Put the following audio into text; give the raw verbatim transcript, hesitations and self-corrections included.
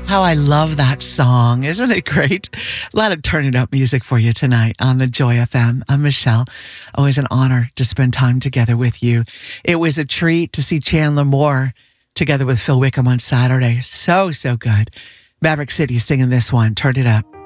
How I love that song. Isn't it great? A lot of turn it up music for you tonight on the Joy F M. I'm Michelle. Always an honor to spend time together with you. It was a treat to see Chandler Moore together with Phil Wickham on Saturday. So, so good. Maverick City singing this one. Turn it up.